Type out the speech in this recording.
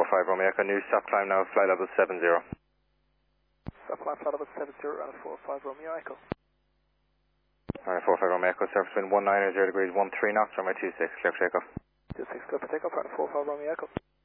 45 Romeo Echo, new stop climb now, flight level 70. Stop climb, flight level 70, runway 45 Romeo Echo. Runway 45 Romeo Echo, surface wind 190 degrees, 13 knots, runway 26, clear for takeoff. 26, clear for takeoff, runway 45 Romeo Echo.